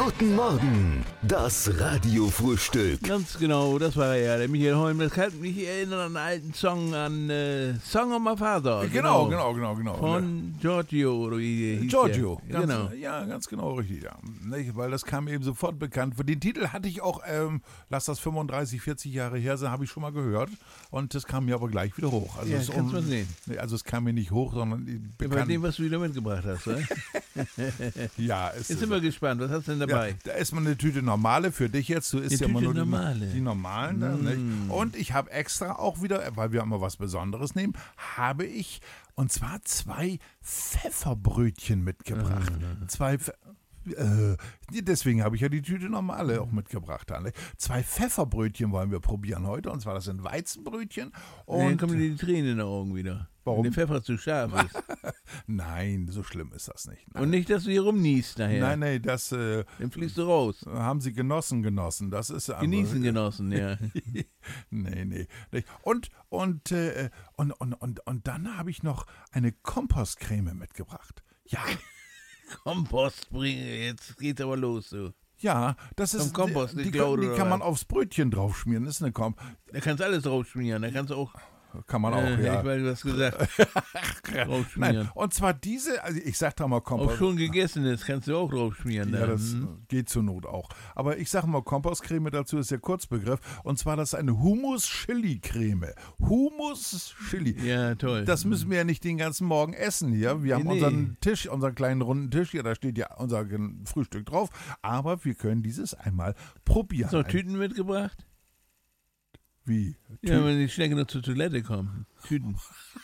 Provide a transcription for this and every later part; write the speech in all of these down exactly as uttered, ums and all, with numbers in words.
Guten Morgen, das Radiofrühstück. Ganz genau, das war ja der Michael Holm. Das kann mich erinnern an einen alten Song, an äh, Song of My Father. Genau, genau, genau, genau. Von Giorgio, oder wie hieß Giorgio, der? ganz, Genau. Ja, ganz genau richtig. Ja. Nicht, weil das kam mir eben sofort bekannt. Für den Titel hatte ich auch, ähm, lass das fünfunddreißig, vierzig Jahre her sein, habe ich schon mal gehört. Und das kam mir aber gleich wieder hoch. Also Ja, es kannst un- du sehen. Nee, also es kam mir nicht hoch, sondern Ja, bei bekannt. dem, was du wieder mitgebracht hast, oder? Ja, es Jetzt sind wir gespannt, was hast du denn dabei? Ja, da ist mal eine Tüte normale für dich jetzt. Du isst Eine ja immer Tüte nur die, normale. die normalen. Da, Mm. nicht? Und ich habe extra auch wieder, weil wir immer was Besonderes nehmen, habe ich, und zwar zwei Pfefferbrötchen mitgebracht. Ah. Zwei Pfe- äh, deswegen habe ich ja die Tüte normale auch mitgebracht. Anne. Zwei Pfefferbrötchen wollen wir probieren heute. Und zwar das sind Weizenbrötchen. Und dann Und kommen dir die Tränen in den Augen wieder. Warum? Wenn der Pfeffer zu scharf ist. nein, so schlimm ist das nicht. Nein. Und nicht, dass du hier rumniest nachher. Nein, nein, das äh, Dann fliegst du raus. haben sie genossen, genossen. Das ist einfach- Genießen genossen, ja. nee, nee. Nicht. Und, und, äh, und, und, und, und dann habe ich noch eine Kompostcreme mitgebracht. Ja, Kompost bringen, jetzt geht's aber los, so. ja, das ist. Vom Kompost, die, nicht die, Claude die oder kann man was? aufs Brötchen draufschmieren. Das ist eine Kom Da kannst du alles drauf schmieren, da kannst du auch, Kann man auch, äh, ja. ich weiß, du hast gesagt, drauf Nein, schmieren. und zwar diese, also ich sag da mal Auch Kompost. schon gegessenes kannst du auch drauf schmieren. Ja, dann. das Hm. geht zur Not auch. Aber ich sage mal, Kompostcreme dazu ist der Kurzbegriff. Und zwar das ist eine Humus-Chili-Creme. Humus-Chili. Ja, toll. Das müssen wir ja nicht den ganzen Morgen essen hier. Wir haben Nee, nee. unseren Tisch, unseren kleinen runden Tisch hier, da steht ja unser Frühstück drauf. Aber wir können dieses einmal probieren. Hast du noch Ein- Tüten mitgebracht? Wie? Ja, wenn die Schnecke noch zur Toilette kommen. Tüten.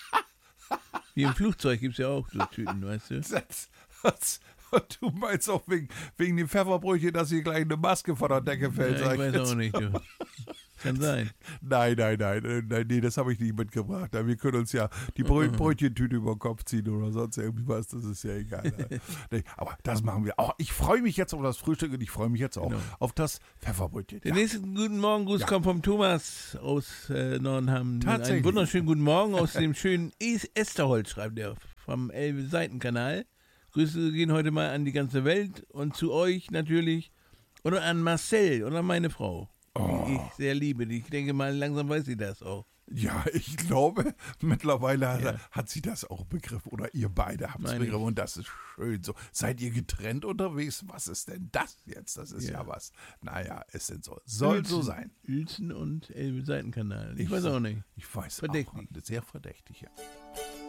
Wie im Flugzeug gibt es ja auch so Tüten, weißt du? Das, das, und du meinst auch wegen, wegen dem Pfefferbrötchen, dass hier gleich eine Maske von der Decke fällt. Ja, sag ich weiß jetzt. auch nicht, du. Kann sein. Nein, nein, nein, äh, nein, nee, das habe ich nicht mitgebracht. Wir können uns ja die Brö Brötchentüte über den Kopf ziehen oder sonst irgendwie was, das ist ja egal. Ne? Nee, aber das machen wir auch. Ich freue mich jetzt auf das Frühstück und ich freue mich jetzt auch Genau. auf das Pfefferbrötchen. Der Ja. nächste Guten Morgen Gruß Ja. kommt vom Thomas aus äh, Nordenham. Tatsächlich. Einen wunderschönen guten Morgen aus dem schönen Es- Esterholz, schreibt er, vom Elbe-Seitenkanal. Grüße gehen heute mal an die ganze Welt und zu euch natürlich und an Marcel und an meine Frau, Oh. die ich sehr liebe. Ich denke mal, langsam weiß sie das auch. Ja, ich glaube, mittlerweile Ja. hat, hat sie das auch begriffen. Oder ihr beide habt es Meine begriffen. ich. Und das ist schön so. Seid ihr getrennt unterwegs? Was ist denn das jetzt? Das ist ja, Ja. was. Naja, es sind so. Soll so sein. Uelzen und Elbe-Seitenkanal. Ich, Ich weiß auch nicht. Ich weiß Verdächtig. auch. Sehr verdächtig, ja.